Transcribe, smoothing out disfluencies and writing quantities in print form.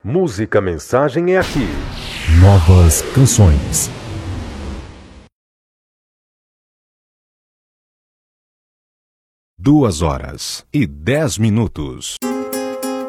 Música Mensagem é aqui. Novas canções. Duas horas e 10 minutos.